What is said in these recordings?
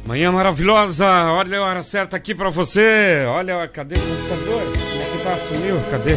Manhã maravilhosa, olha a hora certa aqui pra você. Olha, cadê o computador? Como é que tá? Sumiu? Cadê?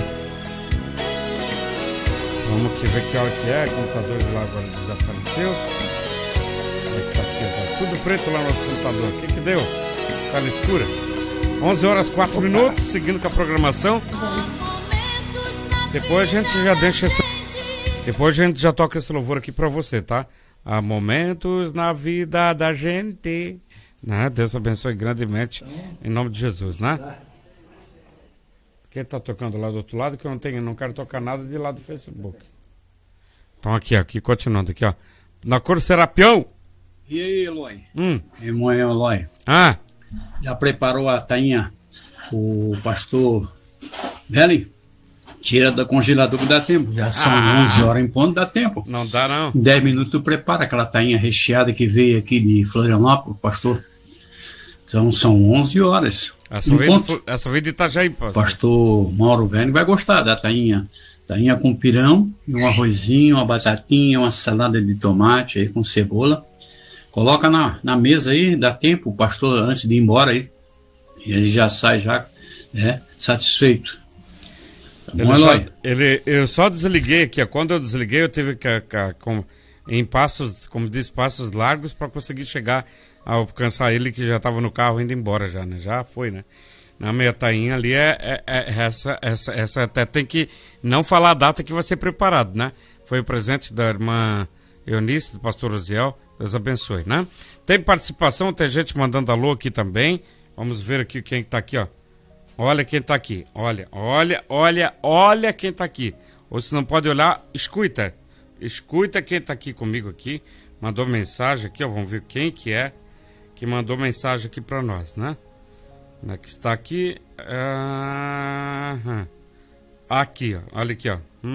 Vamos aqui ver que hora que é. O computador de lá agora desapareceu. Tá aqui, tá tudo preto lá no computador. O que deu? Tela escura. 11 horas 4 minutos, seguindo com a programação. Depois a gente já deixa esse... Depois a gente já toca esse louvor aqui pra você, tá? Há momentos na vida da gente, né? Deus abençoe grandemente, em nome de Jesus, né? Quem tá tocando lá do outro lado, que eu não quero tocar nada de lá do Facebook. Então aqui, continuando aqui, ó. Na cor Serapião. E aí, Eloy? Irmão Eloy. Já preparou a tainha? O pastor Velho? Tira do congelador que dá tempo. Já são 11 horas em ponto, dá tempo. Não dá, não. Em 10 minutos tu prepara aquela tainha recheada que veio aqui de Florianópolis, pastor. Então são 11 horas. Essa veio de Itajaí, pastor. Pastor Mauro Velho vai gostar da tainha. Tainha com pirão, um arrozinho, uma batatinha, uma salada de tomate aí com cebola. Coloca na mesa aí, dá tempo, o pastor antes de ir embora aí. E ele já sai já, satisfeito. Eu só desliguei aqui, quando eu desliguei eu tive que em passos, como diz, passos largos para conseguir chegar a alcançar ele, que já estava no carro indo embora já, né? Já foi, né? Na minha tainha ali essa até tem que não falar a data que vai ser preparado, né? Foi o presente da irmã Eunice, do pastor Osiel, Deus abençoe, né? Tem participação, tem gente mandando alô aqui também, vamos ver aqui quem está aqui, ó. Olha quem tá aqui, olha quem tá aqui. Ou se não pode olhar, escuta quem tá aqui comigo aqui. Mandou mensagem aqui, ó, vamos ver quem que é que mandou mensagem aqui pra nós, né? Que está aqui, aqui, ó, olha aqui, ó.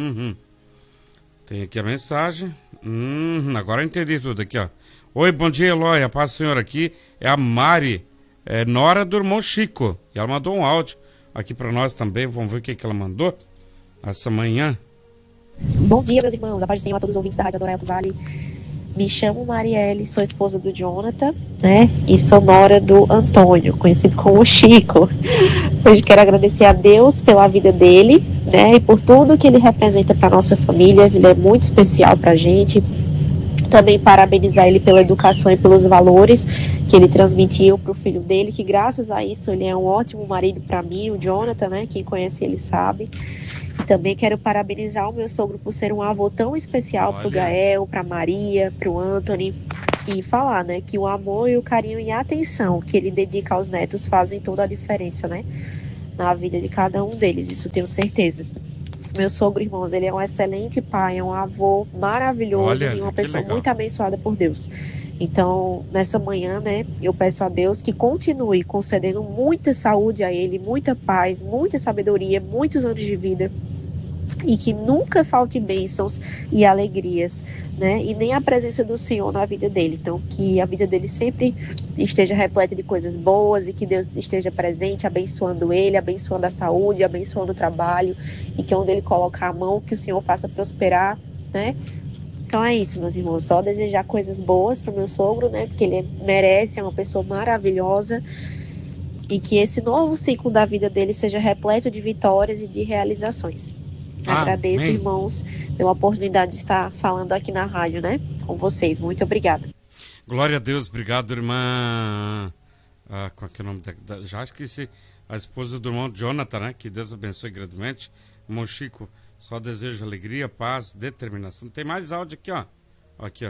Tem aqui a mensagem, agora eu entendi tudo aqui, ó. Oi, bom dia, Eloy, a paz do Senhor, aqui é a Mari. Nora do irmão Chico. E ela mandou um áudio aqui para nós também. Vamos ver o que ela mandou essa manhã. Bom dia, meus irmãos. A paz do Senhor a todos os ouvintes da Rádio Adorado Vale. Me chamo Marielle, sou esposa do Jonathan, né? E sou nora do Antônio, conhecido como Chico. Hoje quero agradecer a Deus pela vida dele, né? E por tudo que ele representa para nossa família. Ele é muito especial para a gente. Também parabenizar ele pela educação e pelos valores que ele transmitiu para o filho dele, que graças a isso ele é um ótimo marido para mim, o Jonathan, né? Quem conhece ele sabe. E também quero parabenizar o meu sogro por ser um avô tão especial para o Gael, para Maria, para o Anthony. E falar, né, que o amor e o carinho e a atenção que ele dedica aos netos fazem toda a diferença, né? Na vida de cada um deles, isso tenho certeza. Meu sogro, irmãos, ele é um excelente pai, é um avô maravilhoso e uma pessoa muito abençoada por Deus. Então, nessa manhã, né, eu peço a Deus que continue concedendo muita saúde a ele, muita paz, muita sabedoria, muitos anos de vida e que nunca falte bênçãos e alegrias, né, e nem a presença do Senhor na vida dele. Então, que a vida dele sempre esteja repleta de coisas boas e que Deus esteja presente, abençoando ele, abençoando a saúde, abençoando o trabalho e que onde ele colocar a mão, que o Senhor faça prosperar, né. Então é isso, meus irmãos, só desejar coisas boas para o meu sogro, né, porque ele merece, é uma pessoa maravilhosa e que esse novo ciclo da vida dele seja repleto de vitórias e de realizações. Agradeço, irmãos, pela oportunidade de estar falando aqui na rádio, né, com vocês. Muito obrigada. Glória a Deus, obrigado, irmã. Qual é o nome já esqueci. A esposa do irmão Jonathan, né? Que Deus abençoe grandemente. Irmão Chico, só desejo alegria, paz, determinação. Tem mais áudio aqui, ó. Aqui, ó.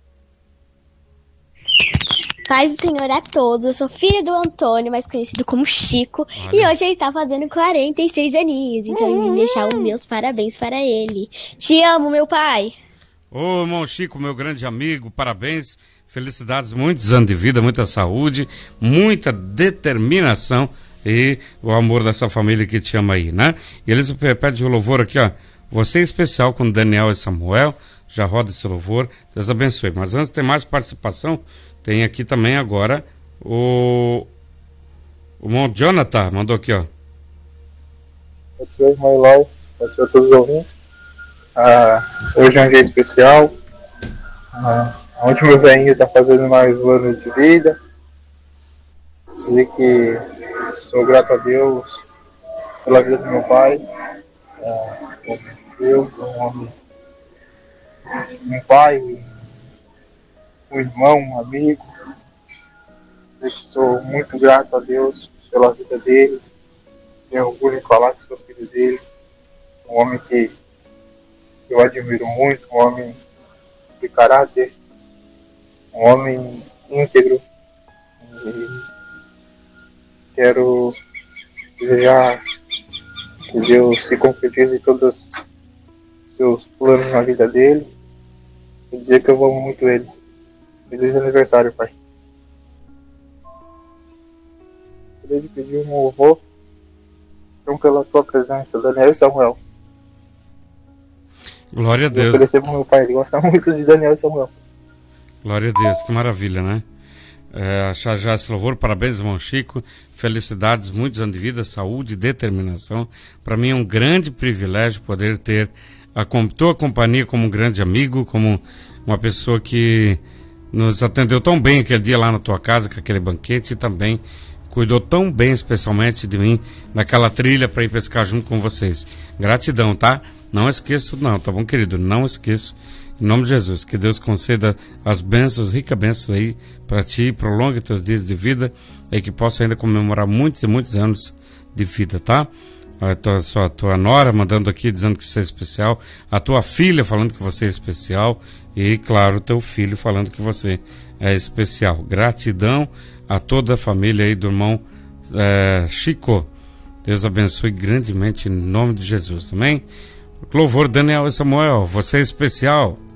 Paz do Senhor a todos, eu sou filha do Antônio, mais conhecido como Chico, e hoje ele tá fazendo 46 aninhos, então eu vim deixar os meus parabéns para ele. Te amo, meu pai! Ô, irmão Chico, meu grande amigo, parabéns, felicidades, muitos anos de vida, muita saúde, muita determinação e o amor dessa família que te ama aí, né? E eles pedem o louvor aqui, ó, você é especial com Daniel e Samuel, já roda esse louvor, Deus abençoe. Mas antes tem mais participação. Tem aqui também agora o irmão Jonathan, mandou aqui, ó. Oi, irmão Eloy, a todos os ouvintes. Hoje é um dia especial. A última velhinha está fazendo mais um ano de vida. dizer que sou grato a Deus pela vida do meu pai, um pai, um irmão, um amigo. Eu sou muito grato a Deus pela vida dele. Tenho orgulho de falar que sou filho dele. Um homem que eu admiro muito, um homem de caráter, um homem íntegro. E quero desejar que Deus se concretize todos os seus planos na vida dele e dizer que eu amo muito ele. Feliz aniversário, pai. Gostaria de pedir um louvor, então, pela tua presença, Daniel e Samuel. Glória a Deus. Eu oferecer pro meu pai, ele gosta muito de Daniel e Samuel. Glória a Deus, que maravilha, né? Achar já esse louvor, parabéns, irmão Chico, felicidades, muitos anos de vida, saúde e determinação. Para mim é um grande privilégio poder ter a tua companhia como um grande amigo, como uma pessoa que nos atendeu tão bem aquele dia lá na tua casa, com aquele banquete, e também cuidou tão bem, especialmente de mim, naquela trilha para ir pescar junto com vocês. Gratidão, tá? Não esqueço, não, tá bom, querido? Não esqueço. Em nome de Jesus, que Deus conceda as bênçãos, ricas bênçãos aí para ti, prolongue teus dias de vida e que possa ainda comemorar muitos e muitos anos de vida, tá? A tua nora mandando aqui, dizendo que você é especial, a tua filha falando que você é especial e, claro, o teu filho falando que você é especial. Gratidão a toda a família aí do irmão Chico. Deus abençoe grandemente em nome de Jesus, amém? Louvor, Daniel e Samuel, você é especial.